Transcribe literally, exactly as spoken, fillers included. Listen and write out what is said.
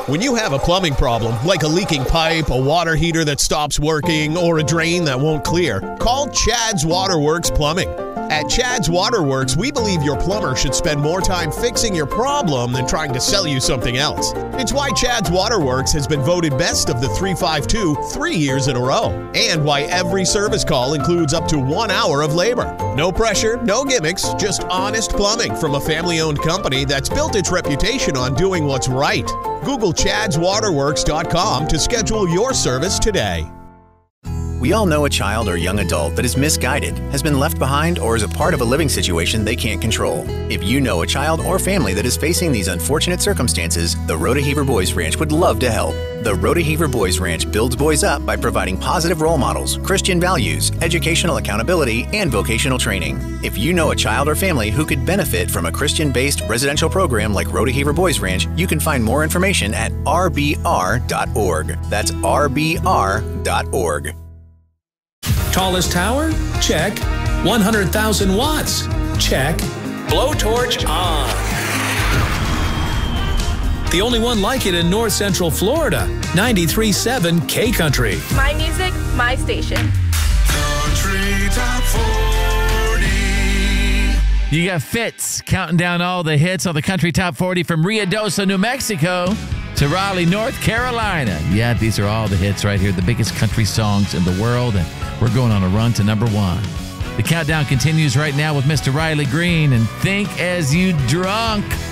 When you have a plumbing problem, like a leaking pipe, a water heater that stops working, or a drain that won't clear, call Chad's Waterworks Plumbing. At Chad's Waterworks, we believe your plumber should spend more time fixing your problem than trying to sell you something else. It's why Chad's Waterworks has been voted best of the three five two three years in a row, and why every service call includes up to one hour of labor. No pressure, no gimmicks, just honest plumbing from a family-owned company that's built its reputation on doing what's right. Google chads waterworks dot com to schedule your service today. We all know a child or young adult that is misguided, has been left behind, or is a part of a living situation they can't control. If you know a child or family that is facing these unfortunate circumstances, the Rodeheaver Boys Ranch would love to help. The Rodeheaver Boys Ranch builds boys up by providing positive role models, Christian values, educational accountability, and vocational training. If you know a child or family who could benefit from a Christian-based residential program like Rodeheaver Boys Ranch, you can find more information at r b r dot org. That's r b r dot org. Tallest tower? Check. one hundred thousand watts? Check. Blowtorch on. The only one like it in North Central Florida. ninety-three point seven K Country. My music, my station. Country Top forty. You got Fitz counting down all the hits on the Country Top forty from Ruidoso, New Mexico to Raleigh, North Carolina. Yeah, these are all the hits right here, the biggest country songs in the world, and we're going on a run to number one. The countdown continues right now with Mister Riley Green and Think As You Drunk.